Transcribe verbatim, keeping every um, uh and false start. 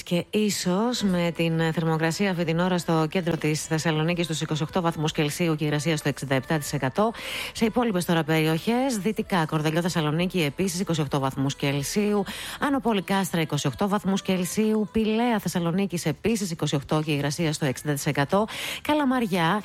και ίσως με την θερμοκρασία αυτή την ώρα στο κέντρο της Θεσσαλονίκης στους είκοσι οκτώ βαθμούς Κελσίου και η υγρασία στο εξήντα επτά τοις εκατό. Σε υπόλοιπες τώρα περιοχές, δυτικά Κορδελιό Θεσσαλονίκη επίσης είκοσι οκτώ βαθμούς Κελσίου, Άνω Πόλη Κάστρα είκοσι οκτώ βαθμούς Κελσίου, Πηλαία Θεσσαλονίκης επίσης είκοσι οκτώ και η υγρασία στο εξήντα τοις εκατό, Καλαμαριά